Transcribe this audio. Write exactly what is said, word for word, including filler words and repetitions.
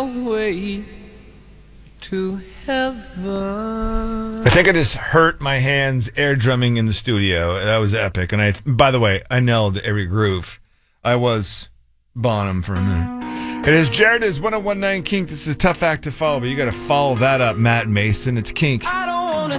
way to heaven. I think I just hurt my hands air drumming in the studio. That was epic. And I, by the way, I nailed every groove. I was Bonham for a minute. It is Jared is one oh one nine Kink. This is a tough act to follow, but you got to follow that up, Matt Mason. It's Kink.